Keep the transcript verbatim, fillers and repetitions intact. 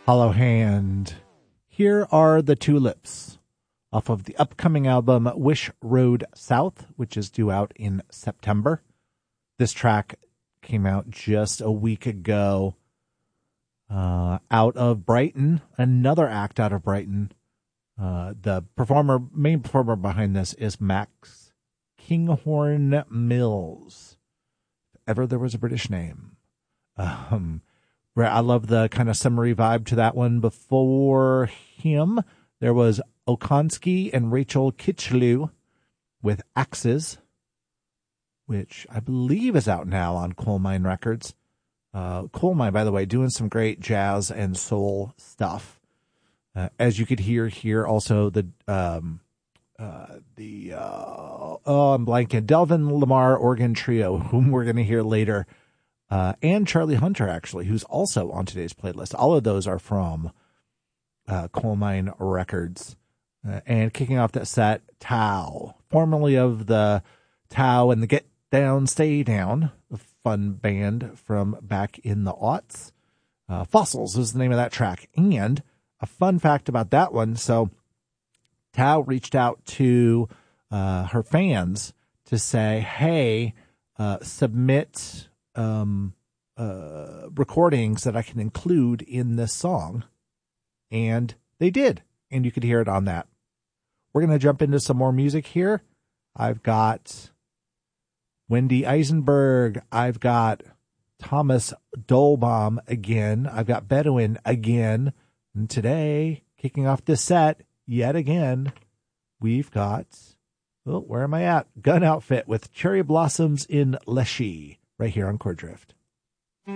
Hollow Hand. Here are the Tulips off of the upcoming album Wish Road South, which is due out in September. This track came out just a week ago uh, out of Brighton, another act out of Brighton. Uh, the performer, main performer behind this is Max Kinghorn Mills. If ever there was a British name. Um, I love the kind of summery vibe to that one. Before him, there was Okonski and Rachel Kitchlew with Axes, which I believe is out now on Coal Mine Records. Uh, Coal Mine, by the way, doing some great jazz and soul stuff. Uh, as you could hear here, also the um, uh, the uh, oh, I'm blanking. Delvin Lamar Organ Trio, whom we're going to hear later. Uh, and Charlie Hunter, actually, who's also on today's playlist. All of those are from uh, Coal Mine Records. Uh, and kicking off that set, Tao, formerly of the Tao and the Get Down, Stay Down, a fun band from back in the aughts. Uh, Fossils is the name of that track. And a fun fact about that one, so Tao reached out to uh, her fans to say, hey, uh, submit... Um, uh, recordings that I can include in this song. And they did. And you could hear it on that. We're going to jump into some more music here. I've got Wendy Eisenberg. I've got Thomas Dolbaum again. I've got Bedouin again. And today, kicking off this set, yet again, we've got, oh, where am I at? Gun Outfit with Cherry Blossoms in Leshy. Right here on Chord Drift.